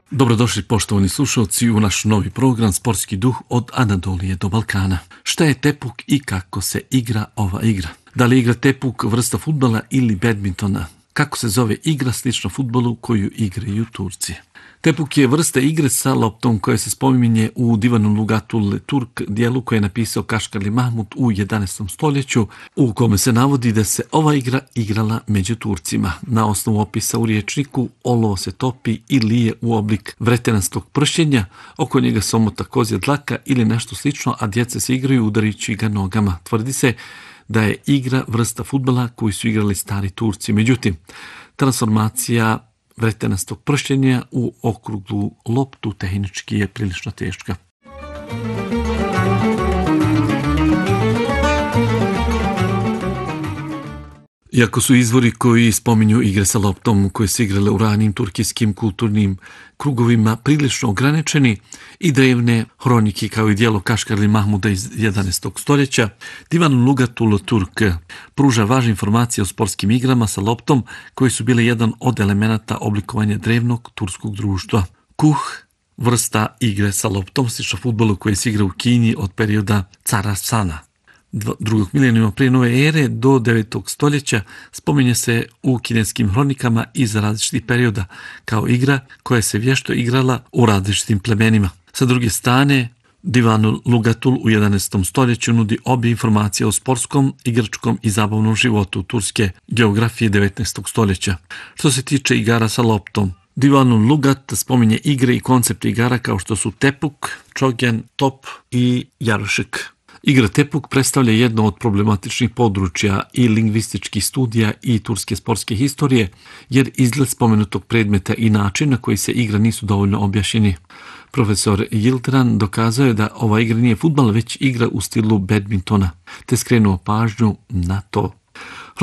Dobrodošli poštovani slušalci u naš novi program Sportski duh od Anadolije do Balkana. Šta je tepuk i kako se igra ova igra? Da li igra tepuk vrsta fudbala ili badmintona? Kako se zove igra slično fudbalu koju igraju Turci? Tepuk je vrsta igre sa loptom koja se spominje u Divanu Lugatul Turk dijelu koje je napisao Kašgarli Mahmud u 11. stoljeću, u kome se navodi da se ova igra igrala među Turcima. Na osnovu opisa u riječniku olovo se topi i lije u oblik vretenastog pršenja, oko njega se omota kozja dlaka ili nešto slično, a djeca se igraju udarići ga nogama. Tvrdi se da je igra vrsta fudbala koju su igrali stari Turci. Međutim, transformacija vretenastog pršenja u okruglu loptu tehnički je prilično teška. Iako su izvori koji spominju igre sa loptom koje se igrale u ranim turkijskim kulturnim krugovima prilično ograničeni i drevne hronike kao i dijelo Kašgarli Mahmuda iz 11. stoljeća, Divan Lugatul Turk pruža važne informacije o sportskim igrama sa loptom koji su bile jedan od elemenata oblikovanja drevnog turskog društva. Kuh, vrsta igre sa loptom, slično fudbalu koji se igra u Kini od perioda cara Sana. Drugog milenijuma prije nove ere do 9. stoljeća spominje se u kineskim hronikama iz različitih perioda kao igra koja se vješto igrala u različitim plemenima. Sa druge strane, Divan Lugatul u 11. stoljeću nudi obje informacije o sportskom, igračkom i zabavnom životu turske geografije 19. stoljeća. Što se tiče igara sa loptom, Divan Lugat spominje igre i koncepte igara kao što su tepuk, čogen, top i jarošek. Igra tepuk predstavlja jedno od problematičnih područja i lingvističkih studija i turske sportske historije, jer izgled spomenutog predmeta i način na koji se igra nisu dovoljno objašnjeni. Profesor Yildiran dokazao je da ova igra nije fudbal, već igra u stilu badmintona, te skrenuo pažnju na to.